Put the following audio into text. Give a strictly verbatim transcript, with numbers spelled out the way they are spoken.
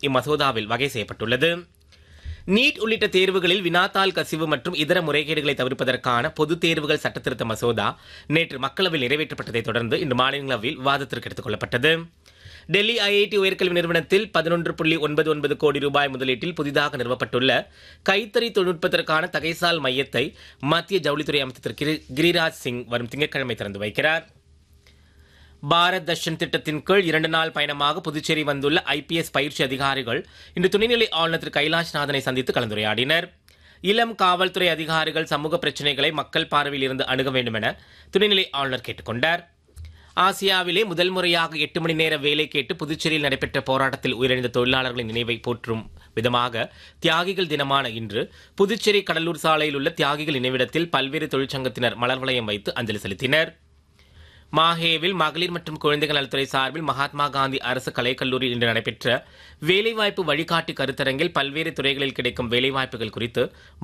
இம்மசோதாவில் வகை செய்யப்பட்டுள்ளது. நீட் உள்ளிட்ட தேர்வுகளில் வினாத்தாள் கசிவு மற்றும் இதர முறைகேடுகளை தவிர்ப்பதற்கான பொதுத் தேர்வுகள் சட்டத்திருத்த மசோதா நேற்று மக்களவையில் நிறைவேற்றப்பட்டதைத் தொடர்ந்து இன்று மாநிலங்களவையில் விவாதத்திற்கு எடுத்துக் கொள்ளப்பட்டது. டெல்லி ஐஐடி உயர்கல்வி நிறுவனத்தில் பதினொன்று புள்ளி ஒன்பது ஒன்பது கோடி ரூபாய் முதலீட்டில் புதிதாக நிறுவப்பட்டுள்ள கைத்தறி தொழில்நுட்பத்திற்கான தகைசால் மையத்தை மத்திய ஜவுளித்துறை அமைச்சர் திரு கிரிராஜ் சிங் வரும் திங்கட்கிழமை திறந்து வைக்கிறார். பாரத் தர்ஷன் திட்டத்தின் கீழ் இரண்டு நாள் பயணமாக புதுச்சேரி வந்துள்ள ஐபிஎஸ் பயிற்சி அதிகாரிகள் இன்று துணைநிலை ஆளுநர் திரு கைலாஷ்நாதனை சந்தித்து கலந்துரையாடினர். இளம் காவல்துறை அதிகாரிகள் சமூக பிரச்சினைகளை மக்கள் பார்வையில் இருந்து அணுக வேண்டும் என துணைநிலை ஆளுநர் கேட்டுக் கொண்டார். ஆசியாவிலே முதல் முறையாக எட்டு மணி நேர வேலை கேட்டு புதுச்சேரியில் நடைபெற்ற போராட்டத்தில் உயிரிழந்த தொழிலாளர்களின் நினைவை போற்றும் விதமாக தியாகிகள் தினமான இன்று புதுச்சேரி கடலூர் சாலையில் உள்ள தியாகிகள் நினைவிடத்தில் பல்வேறு தொழிற்சங்கத்தினர் மலர் வளையம் வைத்து அஞ்சலி செலுத்தினர். மாஹேவில் மகளிர் மற்றும் குழந்தைகள் நலத்துறை சார்பில் மகாத்மா காந்தி அரசு கலைக்கல்லூரியில் இன்று நடைபெற்ற வேலைவாய்ப்பு வழிகாட்டி கருத்தரங்கில் பல்வேறு துறைகளில் கிடைக்கும் வேலைவாய்ப்புகள் குறித்து